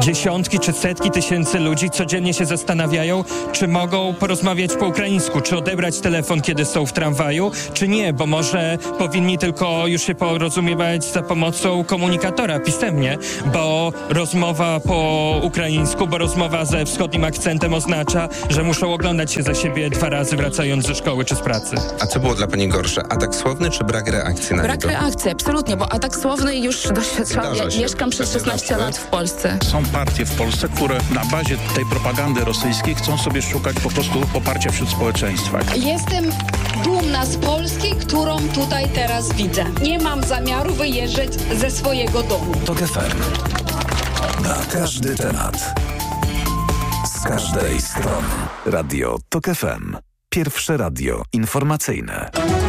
dziesiątki czy setki tysięcy ludzi codziennie się zastanawiają, czy mogą porozmawiać po ukraińsku, czy odebrać telefon, kiedy są w tramwaju, czy nie, bo może powinni tylko już się porozumiewać za pomocą komunikatora pisemnie, bo rozmowa po ukraińsku, bo rozmowa ze wschodnim akcentem oznacza, że muszą oglądać się za siebie 2 razy, wracając ze szkoły czy z pracy. A co było dla pani gorsze? Atak słowny czy brak reakcji na niego? Brak reakcji, absolutnie, bo atak słowny już doświadczam. Ja mieszkam przez 16 lat w Polsce. Są partie w Polsce, które na bazie tej propagandy rosyjskiej chcą sobie szukać po prostu poparcia wśród społeczeństwa. Jestem dumna z Polski, którą tutaj teraz widzę. Nie mam zamiaru wyjeżdżać ze swojego domu. TOK FM. Na każdy temat. Z każdej strony. Radio TOK FM. Pierwsze radio informacyjne.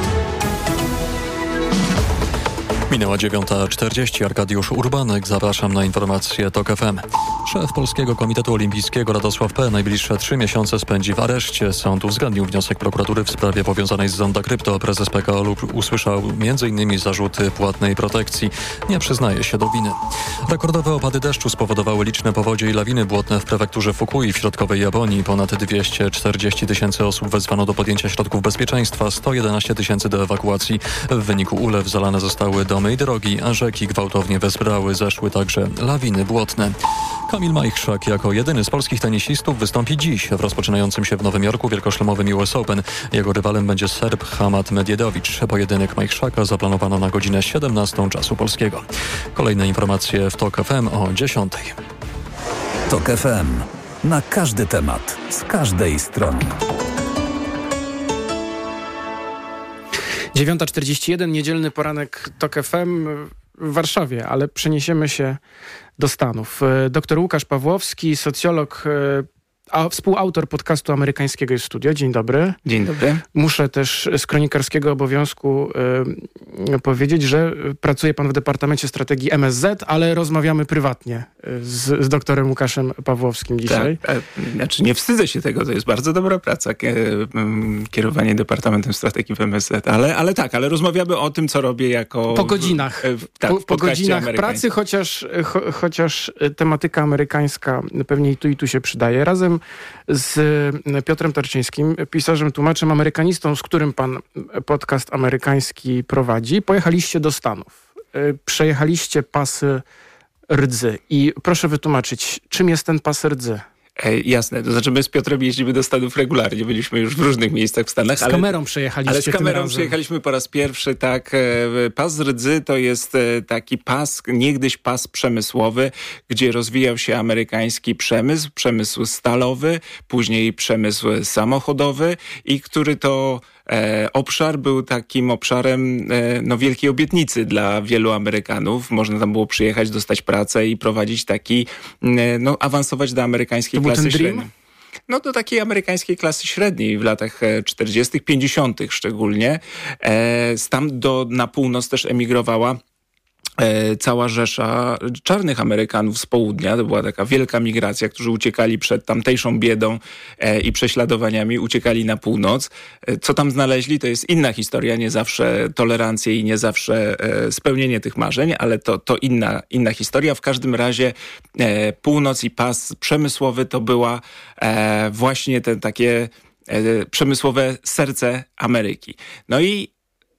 Minęła 9:40. Arkadiusz Urbanek. Zapraszam na informacje TOK FM. Szef Polskiego Komitetu Olimpijskiego Radosław P. najbliższe 3 miesiące spędzi w areszcie. Sąd uwzględnił wniosek prokuratury w sprawie powiązanej z Zonda Krypto. Prezes PKO usłyszał m.in. zarzuty płatnej protekcji. Nie przyznaje się do winy. Rekordowe opady deszczu spowodowały liczne powodzie i lawiny błotne w prefekturze Fukui w środkowej Japonii. Ponad 240 000 osób wezwano do podjęcia środków bezpieczeństwa, 111 000 do ewakuacji. W wyniku ulew zalane zostały domy i drogi, a rzeki gwałtownie wezbrały. Zeszły także lawiny błotne. Kamil Majchrzak jako jedyny z polskich tenisistów wystąpi dziś w rozpoczynającym się w Nowym Jorku wielkoszlemowym US Open. Jego rywalem będzie Serb Hamad Medjedowicz. Pojedynek Majchrzaka zaplanowano na godzinę 17 czasu polskiego. Kolejne informacje w TOK FM o 10:00. TOK FM. Na każdy temat. Z każdej strony. 9:41, niedzielny poranek TOK FM w Warszawie, ale przeniesiemy się do Stanów. Dr Łukasz Pawłowski, socjolog, a współautor podcastu amerykańskiego jest w studio. Dzień dobry. Dzień dobry. Muszę też z kronikarskiego obowiązku powiedzieć, że pracuje pan w Departamencie Strategii MSZ, ale rozmawiamy prywatnie z doktorem Łukaszem Pawłowskim dzisiaj. Tak, znaczy nie wstydzę się tego, to jest bardzo dobra praca, kierowanie Departamentem Strategii w MSZ, ale rozmawiamy o tym, co robię jako... Po godzinach. Po godzinach pracy, chociaż tematyka amerykańska pewnie i tu się przydaje. Razem z Piotrem Tarczyńskim, pisarzem, tłumaczem, amerykanistą, z którym pan podcast amerykański prowadzi, pojechaliście do Stanów. Przejechaliście pasy rdzy. I proszę wytłumaczyć, czym jest ten pas rdzy? Jasne, to znaczy my z Piotrem jeździmy do Stanów regularnie, byliśmy już w różnych miejscach w Stanach. Z kamerą przejechaliście. Ale z kamerą przejechaliśmy po raz pierwszy, tak. Pas rdzy to jest taki pas, niegdyś pas przemysłowy, gdzie rozwijał się amerykański przemysł stalowy, później przemysł samochodowy i który to obszar był takim obszarem wielkiej obietnicy dla wielu Amerykanów. Można tam było przyjechać, dostać pracę i prowadzić taki, awansować do amerykańskiej klasy średniej. No do takiej amerykańskiej klasy średniej w latach 40., 50. szczególnie. Tam na północ też emigrowała cała rzesza czarnych Amerykanów z południa. To była taka wielka migracja, którzy uciekali przed tamtejszą biedą i prześladowaniami, uciekali na północ. Co tam znaleźli, to jest inna historia, nie zawsze tolerancję i nie zawsze spełnienie tych marzeń, ale to inna historia. W każdym razie północ i pas przemysłowy to była właśnie te takie przemysłowe serce Ameryki. No i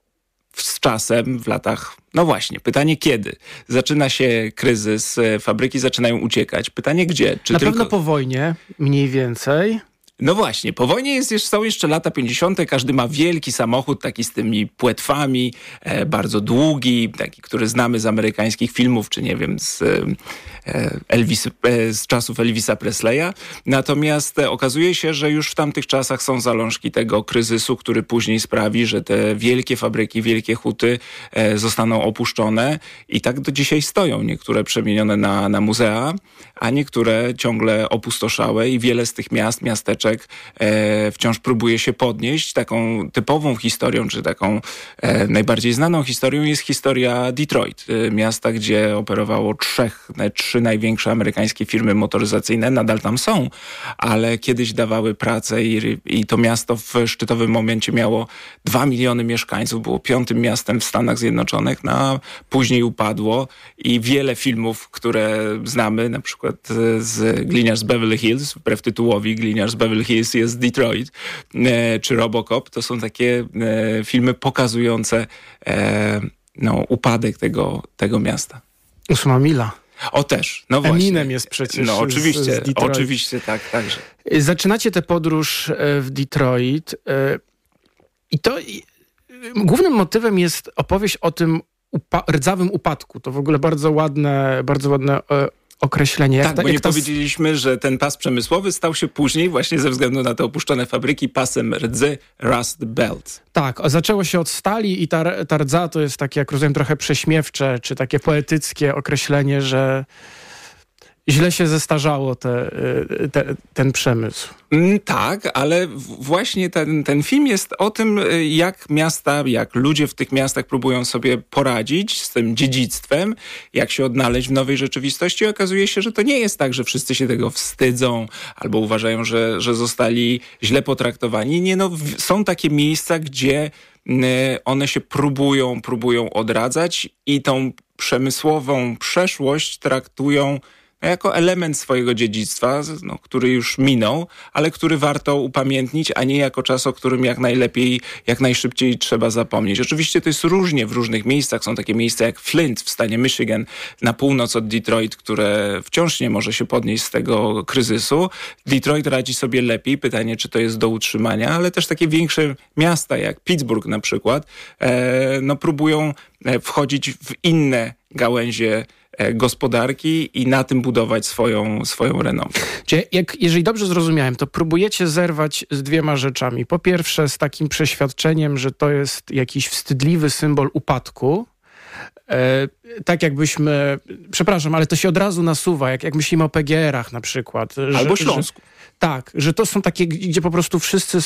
z czasem, w latach, pytanie kiedy? Zaczyna się kryzys, fabryki zaczynają uciekać. Pytanie gdzie? Czy pewno po wojnie, mniej więcej. No właśnie, po wojnie są jeszcze lata 50. Każdy ma wielki samochód, taki z tymi płetwami, bardzo długi, taki, który znamy z amerykańskich filmów, czy nie wiem, z czasów Elvisa Presleya. Natomiast okazuje się, że już w tamtych czasach są zalążki tego kryzysu, który później sprawi, że te wielkie fabryki, wielkie huty zostaną opuszczone i tak do dzisiaj stoją. Niektóre przemienione na muzea, a niektóre ciągle opustoszałe i wiele z tych miasteczek miasteczek wciąż próbuje się podnieść. Taką typową historią, czy taką najbardziej znaną historią jest historia Detroit. Miasta, gdzie operowało trzy największe amerykańskie firmy motoryzacyjne, nadal tam są, ale kiedyś dawały pracę i to miasto w szczytowym momencie miało 2 miliony mieszkańców, było 5. miastem w Stanach Zjednoczonych, a później upadło i wiele filmów, które znamy, na przykład z Gliniarz z Beverly Hills, wbrew tytułowi Gliniarz z Beverly Hills jest Detroit, czy Robocop, to są takie filmy pokazujące upadek tego miasta. 8 mila. O też, no właśnie. Eminem jest przecież oczywiście, tak, także. Zaczynacie tę podróż w Detroit i to głównym motywem jest opowieść o tym rdzawym upadku. To w ogóle bardzo ładne określenie. Tak, bo nie powiedzieliśmy, że ten pas przemysłowy stał się później, właśnie ze względu na te opuszczone fabryki, pasem rdzy Rust Belt. Tak, zaczęło się od stali i ta rdza to jest takie, jak rozumiem, trochę prześmiewcze, czy takie poetyckie określenie, że źle się zestarzało ten przemysł. Tak, ale właśnie ten film jest o tym, jak miasta, jak ludzie w tych miastach próbują sobie poradzić z tym dziedzictwem, jak się odnaleźć w nowej rzeczywistości. Okazuje się, że to nie jest tak, że wszyscy się tego wstydzą albo uważają, że zostali źle potraktowani. Nie, są takie miejsca, gdzie one się próbują odradzać i tą przemysłową przeszłość traktują jako element swojego dziedzictwa, który już minął, ale który warto upamiętnić, a nie jako czas, o którym jak najszybciej trzeba zapomnieć. Oczywiście to jest różnie w różnych miejscach. Są takie miejsca jak Flint w stanie Michigan, na północ od Detroit, które wciąż nie może się podnieść z tego kryzysu. Detroit radzi sobie lepiej. Pytanie, czy to jest do utrzymania, ale też takie większe miasta jak Pittsburgh na przykład, próbują wchodzić w inne gałęzie gospodarki i na tym budować swoją renomę. Jeżeli dobrze zrozumiałem, to próbujecie zerwać z 2 rzeczami. Po pierwsze z takim przeświadczeniem, że to jest jakiś wstydliwy symbol upadku. Tak jakbyśmy, przepraszam, ale to się od razu nasuwa, jak myślimy o PGR-ach na przykład. Albo Śląsku. Tak, że to są takie, gdzie po prostu wszyscy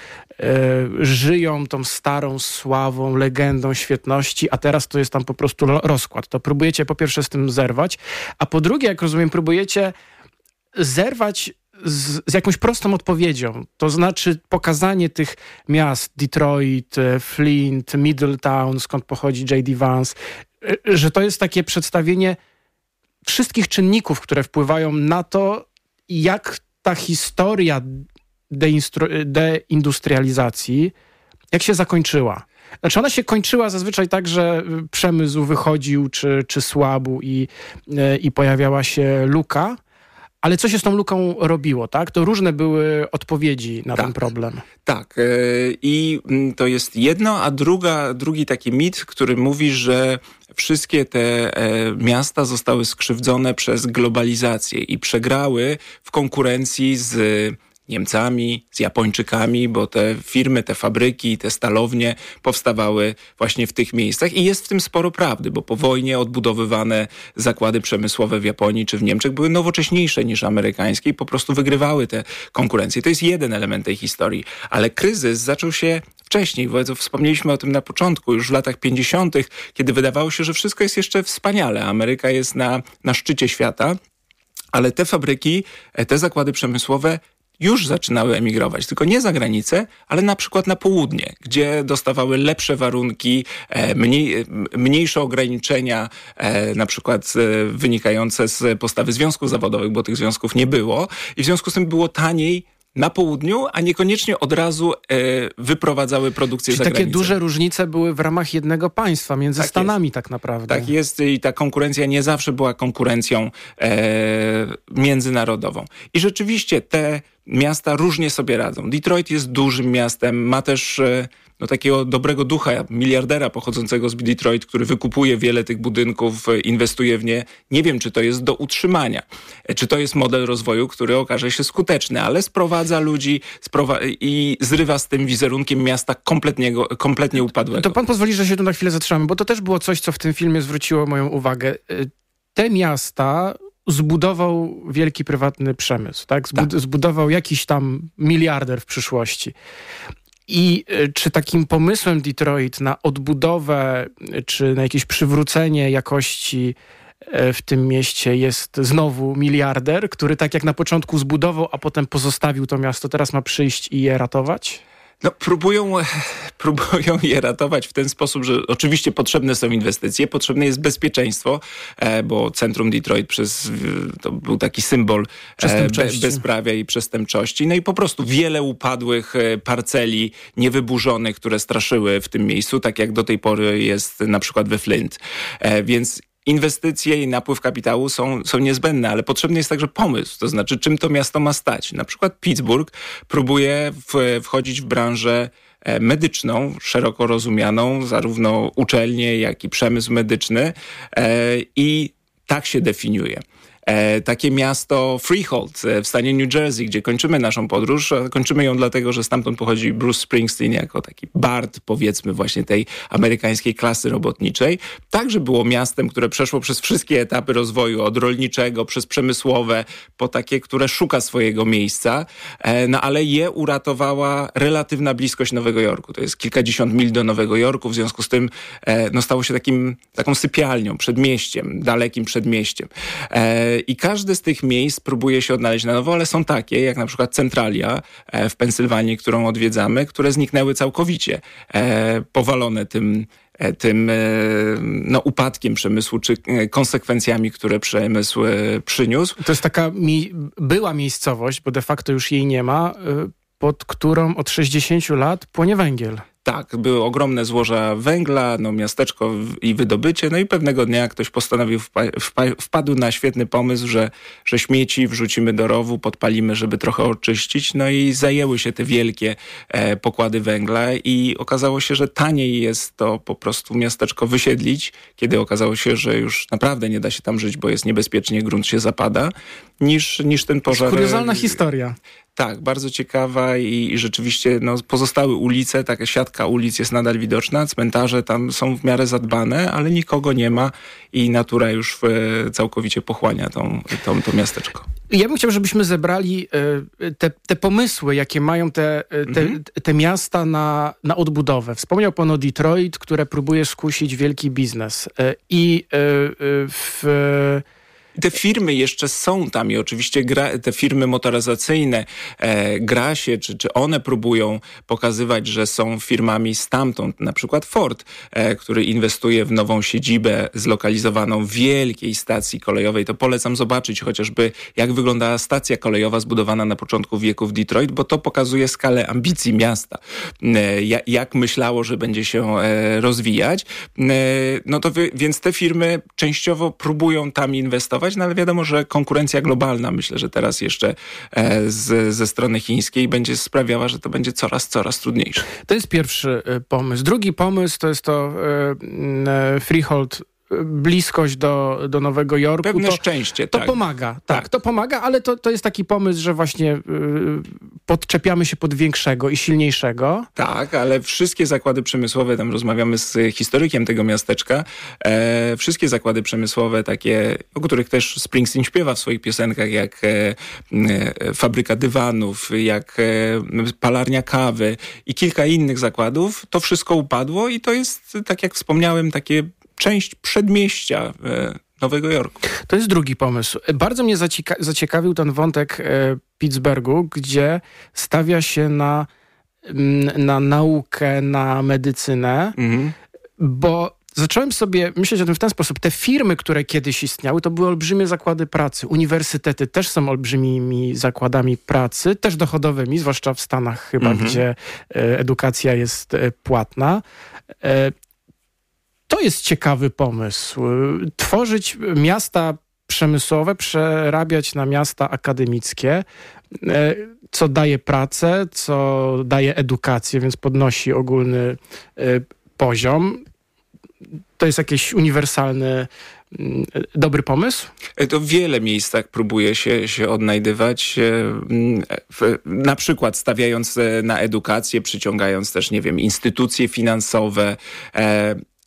żyją tą starą sławą, legendą świetności, a teraz to jest tam po prostu rozkład. To próbujecie po pierwsze z tym zerwać, a po drugie, jak rozumiem, próbujecie zerwać z jakąś prostą odpowiedzią. To znaczy pokazanie tych miast, Detroit, Flint, Middletown, skąd pochodzi J.D. Vance, że to jest takie przedstawienie wszystkich czynników, które wpływają na to, jak ta historia deindustrializacji, jak się zakończyła. Znaczy ona się kończyła zazwyczaj tak, że przemysł wychodził czy słabł i pojawiała się luka, ale co się z tą luką robiło, tak? To różne były odpowiedzi na ten problem. Tak. I to jest jedno, a drugi taki mit, który mówi, że wszystkie te miasta zostały skrzywdzone przez globalizację i przegrały w konkurencji z Niemcami, z Japończykami, bo te firmy, te fabryki, te stalownie powstawały właśnie w tych miejscach i jest w tym sporo prawdy, bo po wojnie odbudowywane zakłady przemysłowe w Japonii czy w Niemczech były nowocześniejsze niż amerykańskie i po prostu wygrywały te konkurencje. To jest jeden element tej historii, ale kryzys zaczął się wcześniej, bo wspomnieliśmy o tym na początku, już w latach 50., kiedy wydawało się, że wszystko jest jeszcze wspaniale. Ameryka jest na szczycie świata, ale te fabryki, te zakłady przemysłowe już zaczynały emigrować, tylko nie za granicę, ale na przykład na południe, gdzie dostawały lepsze warunki, mniejsze ograniczenia, na przykład wynikające z postawy związków zawodowych, bo tych związków nie było i w związku z tym było taniej na południu, a niekoniecznie od razu wyprowadzały produkcję za granicę. Takie duże różnice były w ramach jednego państwa, między Stanami tak naprawdę. Tak jest i ta konkurencja nie zawsze była konkurencją międzynarodową. I rzeczywiście te miasta różnie sobie radzą. Detroit jest dużym miastem, ma też takiego dobrego ducha, miliardera pochodzącego z Detroit, który wykupuje wiele tych budynków, inwestuje w nie. Nie wiem, czy to jest do utrzymania, czy to jest model rozwoju, który okaże się skuteczny, ale sprowadza ludzi i zrywa z tym wizerunkiem miasta kompletnie upadłego. To pan pozwoli, że się tu na chwilę zatrzymamy, bo to też było coś, co w tym filmie zwróciło moją uwagę. Te miasta zbudował wielki prywatny przemysł, tak? Zbudował jakiś tam miliarder w przyszłości. I czy takim pomysłem Detroit na odbudowę, czy na jakieś przywrócenie jakości w tym mieście jest znowu miliarder, który tak jak na początku zbudował, a potem pozostawił to miasto, teraz ma przyjść i je ratować? No, próbują je ratować w ten sposób, że oczywiście potrzebne są inwestycje, potrzebne jest bezpieczeństwo, bo centrum Detroit to był taki symbol bezprawia i przestępczości. No i po prostu wiele upadłych parceli niewyburzonych, które straszyły w tym miejscu, tak jak do tej pory jest na przykład we Flint. Więc inwestycje i napływ kapitału są niezbędne, ale potrzebny jest także pomysł, to znaczy czym to miasto ma stać. Na przykład Pittsburgh próbuje wchodzić w branżę medyczną, szeroko rozumianą, zarówno uczelnie, jak i przemysł medyczny i tak się definiuje. Takie miasto Freehold w stanie New Jersey, gdzie kończymy naszą podróż. Kończymy ją dlatego, że stamtąd pochodzi Bruce Springsteen jako taki bard, powiedzmy, właśnie tej amerykańskiej klasy robotniczej. Także było miastem, które przeszło przez wszystkie etapy rozwoju, od rolniczego, przez przemysłowe, po takie, które szuka swojego miejsca. No ale je uratowała relatywna bliskość Nowego Jorku. To jest kilkadziesiąt mil do Nowego Jorku, w związku z tym stało się taką sypialnią, przedmieściem, dalekim przedmieściem. I każde z tych miejsc próbuje się odnaleźć na nowo, ale są takie, jak na przykład Centralia w Pensylwanii, którą odwiedzamy, które zniknęły całkowicie, powalone tym upadkiem przemysłu, czy konsekwencjami, które przemysł przyniósł. To jest taka była miejscowość, bo de facto już jej nie ma, pod którą od 60 lat płonie węgiel. Tak, były ogromne złoża węgla, miasteczko i wydobycie, i pewnego dnia ktoś postanowił, wpadł na świetny pomysł, że śmieci wrzucimy do rowu, podpalimy, żeby trochę oczyścić, i zajęły się te wielkie pokłady węgla i okazało się, że taniej jest to po prostu miasteczko wysiedlić, kiedy okazało się, że już naprawdę nie da się tam żyć, bo jest niebezpiecznie, grunt się zapada, niż ten pożar. Kuriozalna historia. Tak, bardzo ciekawa i rzeczywiście pozostałe ulice, taka siatka ulic jest nadal widoczna, cmentarze tam są w miarę zadbane, ale nikogo nie ma i natura już całkowicie pochłania to miasteczko. Ja bym chciał, żebyśmy zebrali te pomysły, jakie mają te miasta na odbudowę. Wspomniał pan o Detroit, które próbuje skusić wielki biznes. Te firmy jeszcze są tam i oczywiście te firmy motoryzacyjne gra się, czy one próbują pokazywać, że są firmami stamtąd. Na przykład Ford, który inwestuje w nową siedzibę zlokalizowaną w wielkiej stacji kolejowej. To polecam zobaczyć chociażby, jak wyglądała stacja kolejowa zbudowana na początku wieku w Detroit, bo to pokazuje skalę ambicji miasta. Jak myślało, że będzie się rozwijać. Więc te firmy częściowo próbują tam inwestować, ale wiadomo, że konkurencja globalna, myślę, że teraz jeszcze ze strony chińskiej będzie sprawiała, że to będzie coraz trudniejsze. To jest pierwszy pomysł. Drugi pomysł to jest to Freehold, bliskość do Nowego Jorku. Pewne szczęście, to pomaga. Tak, to pomaga, ale to jest taki pomysł, że właśnie podczepiamy się pod większego i silniejszego. Tak, ale wszystkie zakłady przemysłowe, tam rozmawiamy z historykiem tego miasteczka, wszystkie zakłady przemysłowe takie, o których też Springsteen śpiewa w swoich piosenkach, jak fabryka dywanów, jak palarnia kawy i kilka innych zakładów, to wszystko upadło i to jest, tak jak wspomniałem, takie część przedmieścia Nowego Jorku. To jest drugi pomysł. Bardzo mnie zaciekawił ten wątek Pittsburghu, gdzie stawia się na naukę, na medycynę, bo zacząłem sobie myśleć o tym w ten sposób. Te firmy, które kiedyś istniały, to były olbrzymie zakłady pracy. Uniwersytety też są olbrzymimi zakładami pracy, też dochodowymi, zwłaszcza w Stanach chyba, gdzie edukacja jest płatna. To jest ciekawy pomysł. Tworzyć miasta przemysłowe, przerabiać na miasta akademickie, co daje pracę, co daje edukację, więc podnosi ogólny poziom. To jest jakiś uniwersalny, dobry pomysł? To w wiele miejscach próbuje się odnajdywać, na przykład stawiając na edukację, przyciągając też, instytucje finansowe.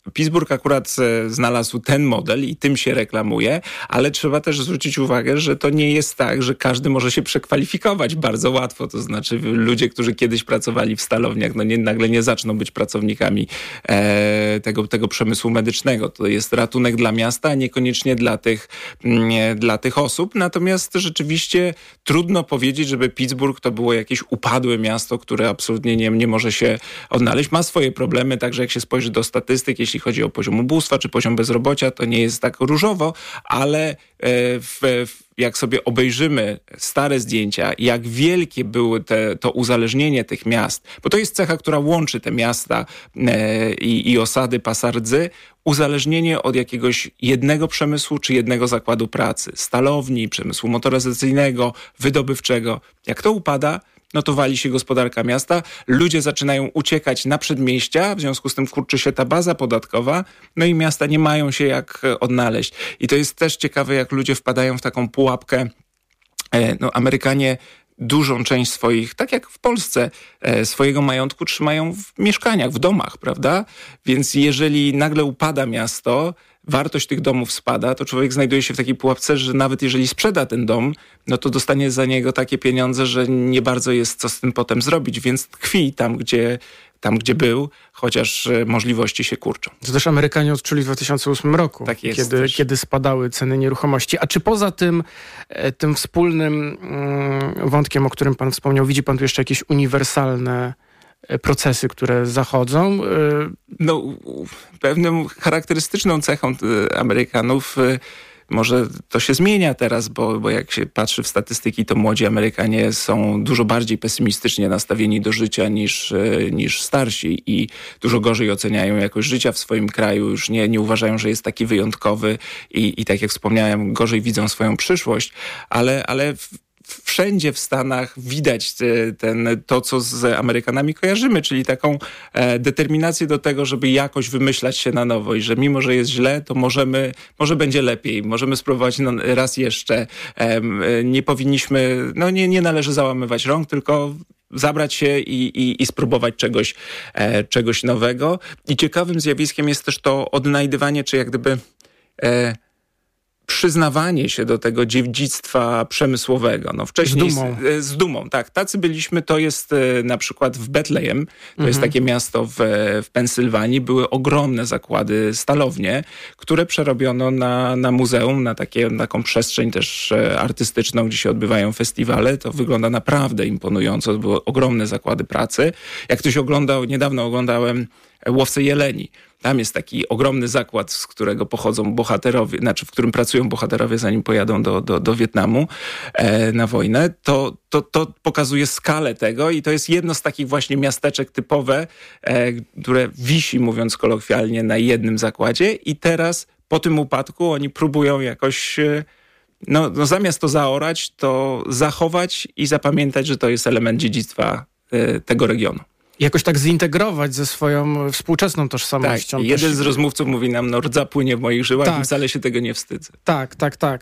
Pittsburgh akurat znalazł ten model i tym się reklamuje, ale trzeba też zwrócić uwagę, że to nie jest tak, że każdy może się przekwalifikować bardzo łatwo. To znaczy ludzie, którzy kiedyś pracowali w stalowniach, nagle nie zaczną być pracownikami tego przemysłu medycznego. To jest ratunek dla miasta, a niekoniecznie dla tych osób. Natomiast rzeczywiście trudno powiedzieć, żeby Pittsburgh to było jakieś upadłe miasto, które absolutnie nie może się odnaleźć. Ma swoje problemy, także jak się spojrzy do statystyk, jeśli chodzi o poziom ubóstwa czy poziom bezrobocia, to nie jest tak różowo, ale jak sobie obejrzymy stare zdjęcia, jak wielkie były to uzależnienie tych miast, bo to jest cecha, która łączy te miasta i osady pasa Rdzy, uzależnienie od jakiegoś jednego przemysłu czy jednego zakładu pracy, stalowni, przemysłu motoryzacyjnego, wydobywczego. Jak to upada, no to wali się gospodarka miasta, ludzie zaczynają uciekać na przedmieścia, w związku z tym kurczy się ta baza podatkowa, no i miasta nie mają się jak odnaleźć. I to jest też ciekawe, jak ludzie wpadają w taką pułapkę. Amerykanie dużą część swoich, tak jak w Polsce, swojego majątku trzymają w mieszkaniach, w domach, prawda? Więc jeżeli nagle upada miasto, wartość tych domów spada, to człowiek znajduje się w takiej pułapce, że nawet jeżeli sprzeda ten dom, no to dostanie za niego takie pieniądze, że nie bardzo jest co z tym potem zrobić, więc tkwi tam, gdzie był, chociaż możliwości się kurczą. To też Amerykanie odczuli w 2008 roku, tak jest, kiedy spadały ceny nieruchomości. A czy poza tym wspólnym wątkiem, o którym pan wspomniał, widzi pan tu jeszcze jakieś uniwersalne procesy, które zachodzą? Pewną charakterystyczną cechą Amerykanów, może to się zmienia teraz, bo jak się patrzy w statystyki, to młodzi Amerykanie są dużo bardziej pesymistycznie nastawieni do życia niż starsi i dużo gorzej oceniają jakość życia w swoim kraju. Już nie uważają, że jest taki wyjątkowy i tak jak wspomniałem, gorzej widzą swoją przyszłość, ale wszędzie w Stanach widać to, co z Amerykanami kojarzymy, czyli taką determinację do tego, żeby jakoś wymyślać się na nowo i że mimo, że jest źle, to może będzie lepiej, możemy spróbować raz jeszcze. Nie powinniśmy, nie należy załamywać rąk, tylko zabrać się i spróbować czegoś nowego. I ciekawym zjawiskiem jest też to odnajdywanie, czy jak gdyby przyznawanie się do tego dziedzictwa przemysłowego. Wcześniej z dumą, tak. Tacy byliśmy, to jest na przykład w Bethlehem, to jest takie miasto w Pensylwanii, były ogromne zakłady stalownie, które przerobiono na muzeum, na taką przestrzeń też artystyczną, gdzie się odbywają festiwale. To wygląda naprawdę imponująco, to były ogromne zakłady pracy. Jak ktoś niedawno oglądałem Łowcę jeleni. Tam jest taki ogromny zakład, z którego pochodzą bohaterowie, w którym pracują bohaterowie, zanim pojadą do Wietnamu na wojnę. To pokazuje skalę tego i to jest jedno z takich właśnie miasteczek typowe, które wisi, mówiąc kolokwialnie, na jednym zakładzie i teraz po tym upadku oni próbują jakoś zamiast to zaorać, to zachować i zapamiętać, że to jest element dziedzictwa tego regionu. Jakoś tak zintegrować ze swoją współczesną tożsamością. Tak, jeden z rozmówców mówi nam, rdza płynie w moich żyłach i wcale się tego nie wstydzę. Tak.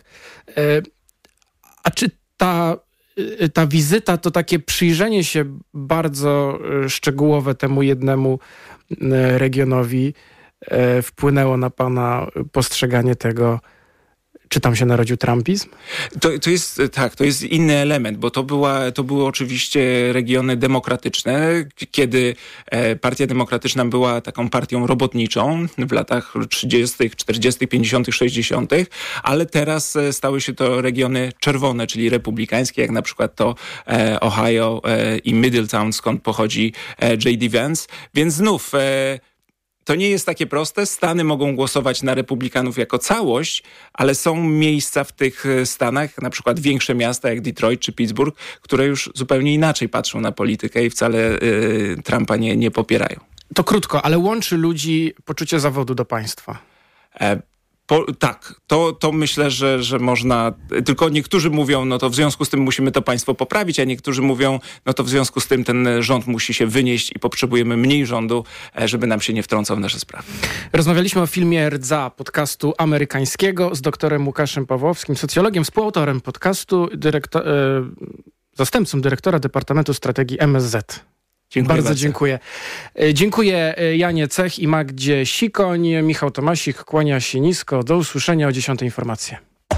A czy ta wizyta, to takie przyjrzenie się bardzo szczegółowe temu jednemu regionowi wpłynęło na pana postrzeganie tego, czy tam się narodził trumpizm? To jest inny element, bo to były oczywiście regiony demokratyczne, kiedy Partia Demokratyczna była taką partią robotniczą w latach 30., 40., 50., 60., ale teraz stały się to regiony czerwone, czyli republikańskie, jak na przykład to Ohio i Middletown, skąd pochodzi J.D. Vance. Więc znów to nie jest takie proste. Stany mogą głosować na republikanów jako całość, ale są miejsca w tych stanach, na przykład większe miasta jak Detroit czy Pittsburgh, które już zupełnie inaczej patrzą na politykę i wcale Trumpa nie popierają. To krótko, ale łączy ludzi poczucie zawodu do państwa. Tak, to myślę, że można, tylko niektórzy mówią, to w związku z tym musimy to państwo poprawić, a niektórzy mówią, to w związku z tym ten rząd musi się wynieść i potrzebujemy mniej rządu, żeby nam się nie wtrącał w nasze sprawy. Rozmawialiśmy o filmie Rdza, podcastu amerykańskiego z doktorem Łukaszem Pawłowskim, socjologiem, współautorem podcastu, zastępcą dyrektora Departamentu Strategii MSZ. Bardzo dziękuję. Dziękuję Janie Cech i Magdzie Sikoń. Michał Tomasik kłania się nisko. Do usłyszenia o 10:00 informacje.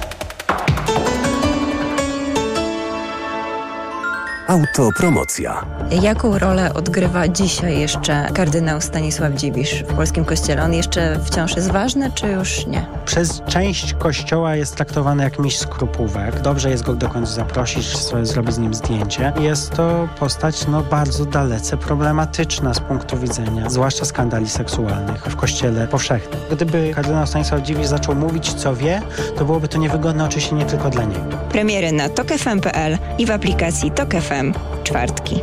Autopromocja. Jaką rolę odgrywa dzisiaj jeszcze kardynał Stanisław Dziwisz w polskim kościele? On jeszcze wciąż jest ważny, czy już nie? Przez część kościoła jest traktowany jak mistrz skrupówek. Dobrze jest go dokądś zaprosić, zrobić z nim zdjęcie. Jest to postać bardzo dalece problematyczna z punktu widzenia, zwłaszcza skandali seksualnych w kościele powszechnym. Gdyby kardynał Stanisław Dziwisz zaczął mówić, co wie, to byłoby to niewygodne oczywiście nie tylko dla niego. Premiery na tokfm.pl i w aplikacji Tok FM. Czwartki.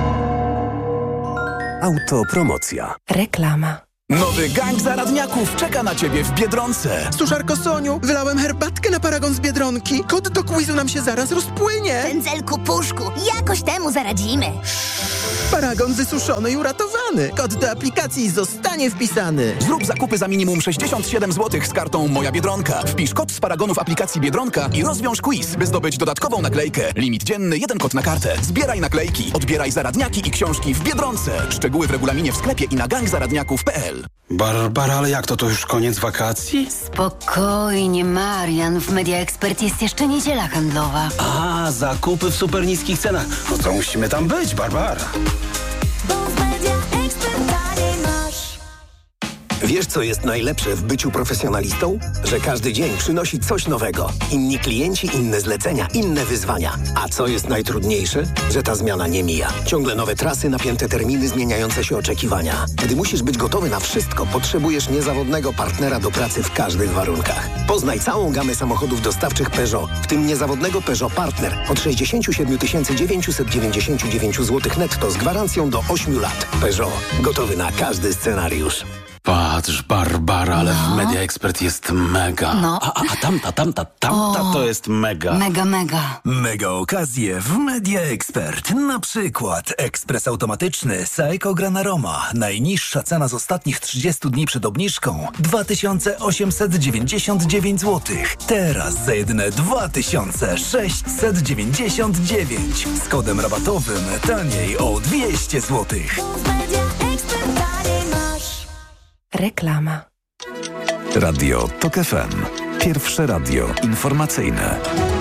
Autopromocja. Reklama. Nowy gang zaradniaków czeka na ciebie w Biedronce. Suszarko Soniu, wylałem herbatkę na paragon z Biedronki. Kod do quizu nam się zaraz rozpłynie. Pędzelku Puszku, jakoś temu zaradzimy. Paragon wysuszony i uratowany. Kod do aplikacji zostanie wpisany. Zrób zakupy za minimum 67 zł z kartą Moja Biedronka. Wpisz kod z paragonu w aplikacji Biedronka i rozwiąż quiz, by zdobyć dodatkową naklejkę. Limit dzienny, 1 kod na kartę. Zbieraj naklejki, odbieraj zaradniaki i książki w Biedronce. Szczegóły w regulaminie w sklepie i na gangzaradniaków.pl. Barbara, ale jak to już koniec wakacji? Spokojnie, Marian. W Media Expert jest jeszcze niedziela handlowa. A, zakupy w super niskich cenach. No to musimy tam być, Barbara. Wiesz, co jest najlepsze w byciu profesjonalistą? Że każdy dzień przynosi coś nowego. Inni klienci, inne zlecenia, inne wyzwania. A co jest najtrudniejsze? Że ta zmiana nie mija. Ciągle nowe trasy, napięte terminy, zmieniające się oczekiwania. Gdy musisz być gotowy na wszystko, potrzebujesz niezawodnego partnera do pracy w każdych warunkach. Poznaj całą gamę samochodów dostawczych Peugeot, w tym niezawodnego Peugeot Partner od 67 999 zł netto z gwarancją do 8 lat. Peugeot. Gotowy na każdy scenariusz. Patrz, Barbara, ale w Media Expert jest mega. No. A tamta to jest mega. Mega. Mega okazje w Media Expert. Na przykład ekspres automatyczny Saeco Gran Aroma. Najniższa cena z ostatnich 30 dni przed obniżką 2899 zł. Teraz za jedyne 2699. Z kodem rabatowym taniej o 200 zł. Reklama. Radio Tok FM. Pierwsze radio informacyjne.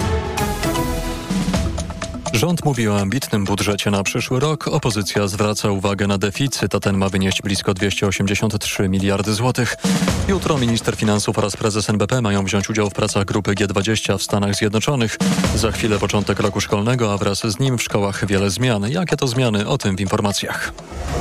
Rząd mówi o ambitnym budżecie na przyszły rok. Opozycja zwraca uwagę na deficyt, a ten ma wynieść blisko 283 miliardy złotych. Jutro minister finansów oraz prezes NBP mają wziąć udział w pracach grupy G20 w Stanach Zjednoczonych. Za chwilę początek roku szkolnego, a wraz z nim w szkołach wiele zmian. Jakie to zmiany? O tym w informacjach.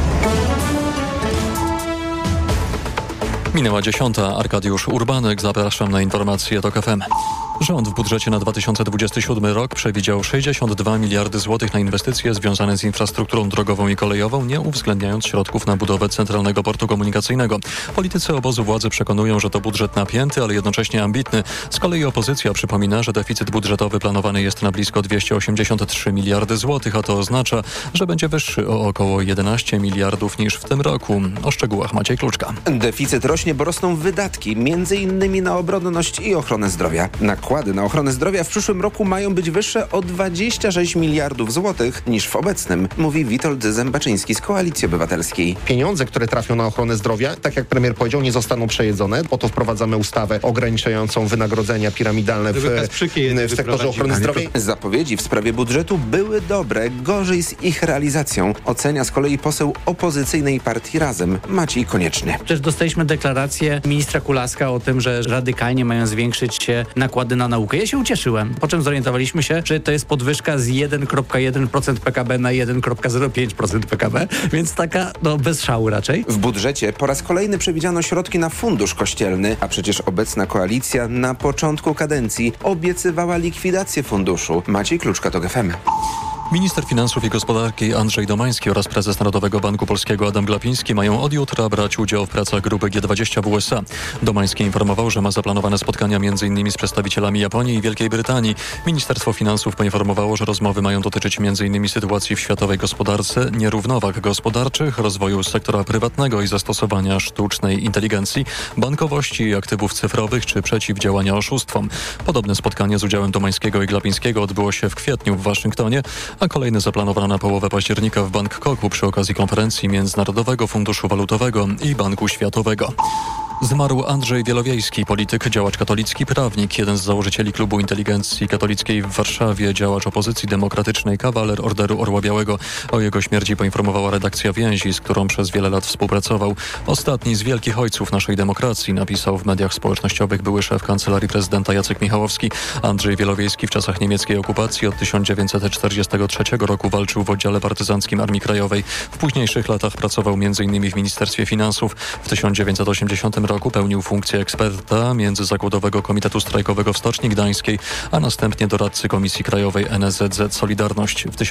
Minęła 10. Arkadiusz Urbanek. Zapraszam na informacje Tok FM. Rząd w budżecie na 2027 rok przewidział 62 miliardy złotych na inwestycje związane z infrastrukturą drogową i kolejową, nie uwzględniając środków na budowę Centralnego Portu Komunikacyjnego. Politycy obozu władzy przekonują, że to budżet napięty, ale jednocześnie ambitny. Z kolei opozycja przypomina, że deficyt budżetowy planowany jest na blisko 283 miliardy złotych, a to oznacza, że będzie wyższy o około 11 miliardów niż w tym roku. O szczegółach Maciej Kluczka. Deficyt rośnie, bo rosną wydatki, m.in. na obronność i ochronę zdrowia. Nakłady na ochronę zdrowia w przyszłym roku mają być wyższe o 26 miliardów złotych niż w obecnym, mówi Witold Zębaczyński z Koalicji Obywatelskiej. Pieniądze, które trafią na ochronę zdrowia, tak jak premier powiedział, nie zostaną przejedzone. Po to wprowadzamy ustawę ograniczającą wynagrodzenia piramidalne w sektorze ochrony zdrowia. Zapowiedzi w sprawie budżetu były dobre, gorzej z ich realizacją. Ocenia z kolei poseł opozycyjnej partii Razem, Maciej Konieczny. Też dostaliśmy deklarację ministra Kulaska o tym, że radykalnie mają zwiększyć się nakłady na naukę. Ja się ucieszyłem, po czym zorientowaliśmy się, że to jest podwyżka z 1,1% PKB na 1,05% PKB, więc taka bez szału raczej. W budżecie po raz kolejny przewidziano środki na fundusz kościelny, a przecież obecna koalicja na początku kadencji obiecywała likwidację funduszu. Maciej Kluczka, Tok FM. Minister finansów i gospodarki Andrzej Domański oraz prezes Narodowego Banku Polskiego Adam Glapiński mają od jutra brać udział w pracach grupy G20 w USA. Domański informował, że ma zaplanowane spotkania m.in. z przedstawicielami Japonii i Wielkiej Brytanii. Ministerstwo Finansów poinformowało, że rozmowy mają dotyczyć m.in. sytuacji w światowej gospodarce, nierównowag gospodarczych, rozwoju sektora prywatnego i zastosowania sztucznej inteligencji, bankowości i aktywów cyfrowych czy przeciwdziałania oszustwom. Podobne spotkanie z udziałem Domańskiego i Glapińskiego odbyło się w kwietniu w Waszyngtonie, a kolejny zaplanowano na połowę października w Bangkoku przy okazji konferencji Międzynarodowego Funduszu Walutowego i Banku Światowego. Zmarł Andrzej Wielowiejski, polityk, działacz katolicki, prawnik, jeden z założycieli Klubu Inteligencji Katolickiej w Warszawie, działacz opozycji demokratycznej, kawaler Orderu Orła Białego. O jego śmierci poinformowała redakcja Więzi, z którą przez wiele lat współpracował. Ostatni z wielkich ojców naszej demokracji, napisał w mediach społecznościowych były szef Kancelarii Prezydenta Jacek Michałowski. Andrzej Wielowiejski w czasach niemieckiej okupacji od 1943 roku walczył w oddziale partyzanckim Armii Krajowej. W późniejszych latach pracował m.in. w Ministerstwie Finansów. W 1980 roku pełnił funkcję eksperta Międzyzakładowego Komitetu Strajkowego w Stoczni Gdańskiej, a następnie doradcy Komisji Krajowej NSZZ Solidarność. W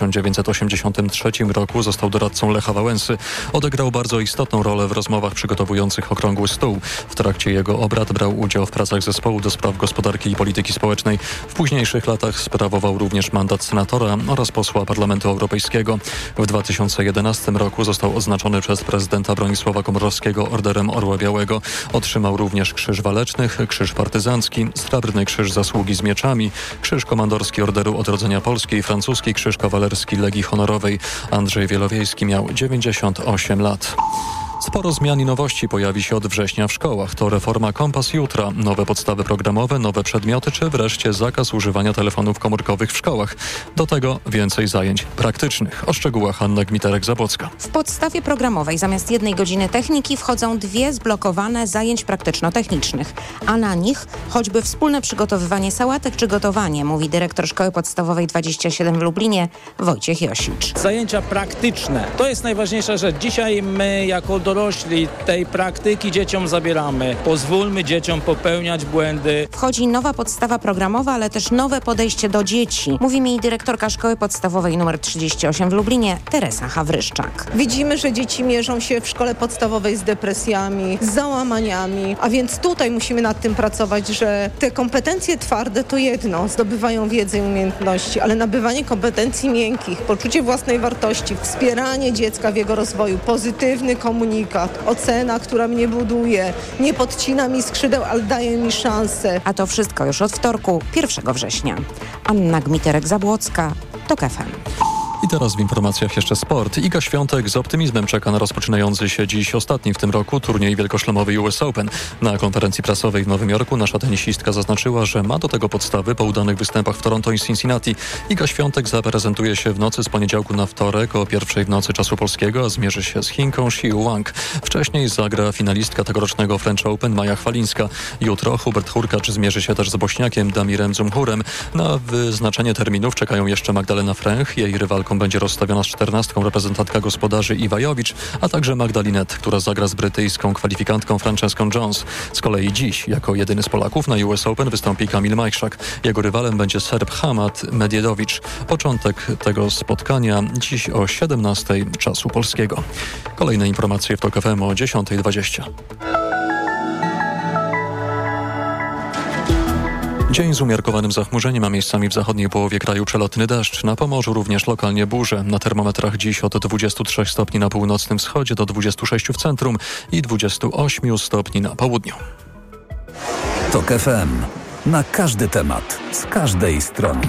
1983 roku został doradcą Lecha Wałęsy. Odegrał bardzo istotną rolę w rozmowach przygotowujących Okrągły Stół. W trakcie jego obrad brał udział w pracach zespołu do spraw gospodarki i polityki społecznej. W późniejszych latach sprawował również mandat senatora oraz posła Parlamentu Europejskiego. W 2011 roku został oznaczony przez prezydenta Bronisława Komorowskiego Orderem Orła Białego. Otrzymał również Krzyż Walecznych, Krzyż Partyzancki, Srebrny Krzyż Zasługi z Mieczami, Krzyż Komandorski Orderu Odrodzenia Polski i francuski Krzyż Kawalerski Legii Honorowej. Andrzej Wielowiejski miał 98 lat. Sporo zmian i nowości pojawi się od września w szkołach. To reforma Kompas Jutra, nowe podstawy programowe, nowe przedmioty, czy wreszcie zakaz używania telefonów komórkowych w szkołach. Do tego więcej zajęć praktycznych. O szczegółach Anna Gmiterek-Zabłocka. W podstawie programowej zamiast 1 godziny techniki wchodzą 2 zblokowane zajęć praktyczno-technicznych, a na nich choćby wspólne przygotowywanie sałatek czy gotowanie, mówi dyrektor Szkoły Podstawowej 27 w Lublinie Wojciech Josicz. Zajęcia praktyczne to jest najważniejsza rzecz. Dzisiaj my jako dorośli tej praktyki dzieciom zabieramy. Pozwólmy dzieciom popełniać błędy. Wchodzi nowa podstawa programowa, ale też nowe podejście do dzieci. Mówi mi dyrektorka Szkoły Podstawowej nr 38 w Lublinie Teresa Hawryszczak. Widzimy, że dzieci mierzą się w szkole podstawowej z depresjami, z załamaniami, a więc tutaj musimy nad tym pracować, że te kompetencje twarde to jedno, zdobywają wiedzę i umiejętności, ale nabywanie kompetencji miękkich, poczucie własnej wartości, wspieranie dziecka w jego rozwoju, pozytywny komunikat, ocena, która mnie buduje, nie podcina mi skrzydeł, ale daje mi szansę. A to wszystko już od wtorku, 1 września. Anna Gmiterek-Zabłocka, TOK FM. I teraz w informacjach jeszcze sport. Iga Świątek z optymizmem czeka na rozpoczynający się dziś ostatni w tym roku turniej wielkoszlemowy US Open. Na konferencji prasowej w Nowym Jorku nasza tenisistka zaznaczyła, że ma do tego podstawy po udanych występach w Toronto i Cincinnati. Iga Świątek zaprezentuje się w nocy z poniedziałku na wtorek o 1:00 w nocy czasu polskiego, a zmierzy się z Chinką Xiu Wang. Wcześniej zagra finalistka tegorocznego French Open Maja Chwalińska. Jutro Hubert Hurkacz zmierzy się też z Bośniakiem Damirem Dzumhurem. Na wyznaczenie terminów czekają jeszcze Magdalena Fręch, jej rywalką będzie rozstawiona z 14 reprezentantka gospodarzy Iwa Jowicz, a także Magdalinet, która zagra z brytyjską kwalifikantką Franceską Jones. Z kolei dziś, jako jedyny z Polaków na US Open wystąpi Kamil Majszak. Jego rywalem będzie Serb Hamad Medjedowicz. Początek tego spotkania dziś o 17:00 czasu polskiego. Kolejne informacje w TOK FM o 10:20. Dzień z umiarkowanym zachmurzeniem, a miejscami w zachodniej połowie kraju przelotny deszcz. Na Pomorzu również lokalnie burze. Na termometrach dziś od 23 stopni na północnym wschodzie do 26 w centrum i 28 stopni na południu. TOK FM. Na każdy temat, z każdej strony.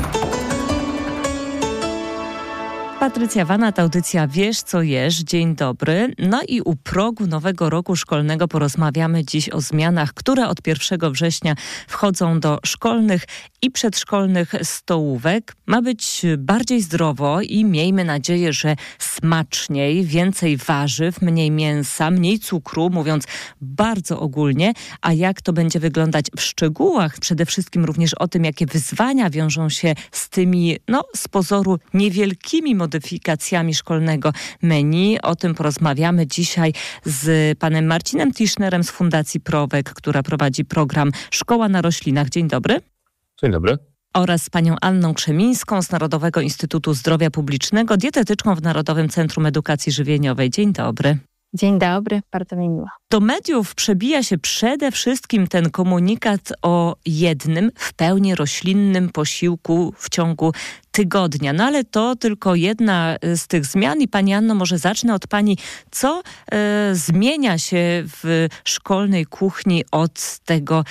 Patrycja Wanat, audycja Wiesz co jesz. Dzień dobry. No i u progu nowego roku szkolnego porozmawiamy dziś o zmianach, które od 1 września wchodzą do szkolnych i przedszkolnych stołówek. Ma być bardziej zdrowo i miejmy nadzieję, że smaczniej, więcej warzyw, mniej mięsa, mniej cukru, mówiąc bardzo ogólnie. A jak to będzie wyglądać w szczegółach? Przede wszystkim również o tym, jakie wyzwania wiążą się z tymi, z pozoru niewielkimi modyfikacjami szkolnego menu. O tym porozmawiamy dzisiaj z panem Marcinem Tischnerem z Fundacji Prowek, która prowadzi program Szkoła na Roślinach. Dzień dobry. Dzień dobry. Oraz z panią Anną Krzemińską z Narodowego Instytutu Zdrowia Publicznego, dietetyczką w Narodowym Centrum Edukacji Żywieniowej. Dzień dobry. Dzień dobry, bardzo mi miło. Do mediów przebija się przede wszystkim ten komunikat o jednym, w pełni roślinnym posiłku w ciągu tygodnia. No ale to tylko jedna z tych zmian i pani Anno, może zacznę od pani. Co zmienia się w szkolnej kuchni od tego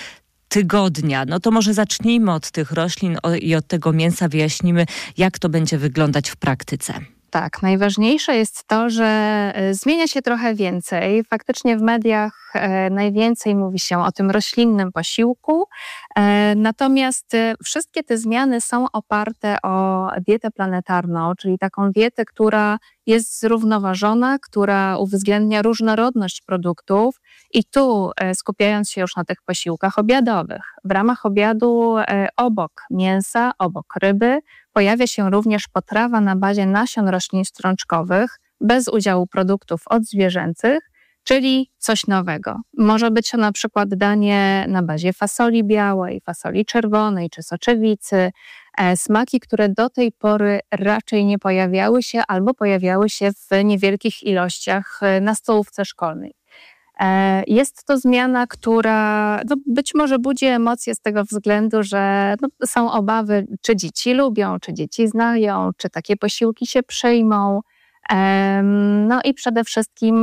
tygodnia. No to może zacznijmy od tych roślin i od tego mięsa, wyjaśnimy, jak to będzie wyglądać w praktyce. Tak, najważniejsze jest to, że zmienia się trochę więcej. Faktycznie w mediach najwięcej mówi się o tym roślinnym posiłku, natomiast wszystkie te zmiany są oparte o dietę planetarną, czyli taką dietę, która jest zrównoważona, która uwzględnia różnorodność produktów i tu skupiając się już na tych posiłkach obiadowych. W ramach obiadu obok mięsa, obok ryby pojawia się również potrawa na bazie nasion roślin strączkowych bez udziału produktów odzwierzęcych, czyli coś nowego. Może być to na przykład danie na bazie fasoli białej, fasoli czerwonej czy soczewicy, smaki, które do tej pory raczej nie pojawiały się albo pojawiały się w niewielkich ilościach na stołówce szkolnej. Jest to zmiana, która być może budzi emocje z tego względu, że są obawy, czy dzieci lubią, czy dzieci znają, czy takie posiłki się przyjmą. No i przede wszystkim